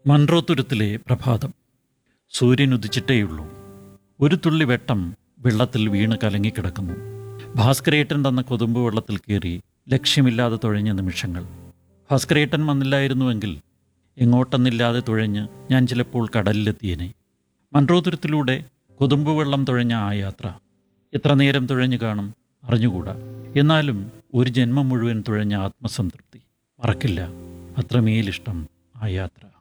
മൺറോത്തുരുത്തിലെ പ്രഭാതം. സൂര്യൻ ഉദിച്ചിട്ടേയുള്ളൂ. ഒരു തുള്ളി വെട്ടം വെള്ളത്തിൽ വീണ് കലങ്ങിക്കിടക്കുന്നു. ഭാസ്കരേട്ടൻ തന്ന കൊതുമ്പ് വെള്ളത്തിൽ കയറി ലക്ഷ്യമില്ലാതെ തുഴഞ്ഞ നിമിഷങ്ങൾ. ഭാസ്കരേട്ടൻ വന്നില്ലായിരുന്നുവെങ്കിൽ എങ്ങോട്ടെന്നില്ലാതെ തുഴഞ്ഞ് ഞാൻ ചിലപ്പോൾ കടലിലെത്തിയേനെ. മൺറോത്തുരുത്തിലൂടെ കൊതുമ്പ് വെള്ളം തുഴഞ്ഞ ആ യാത്ര എത്ര നേരം തുഴഞ്ഞു കാണും അറിഞ്ഞുകൂടാ. എന്നാലും ഒരു ജന്മം മുഴുവൻ തുഴഞ്ഞ ആത്മസംതൃപ്തി മറക്കില്ല. അത്രമേലിഷ്ടം ആ യാത്ര.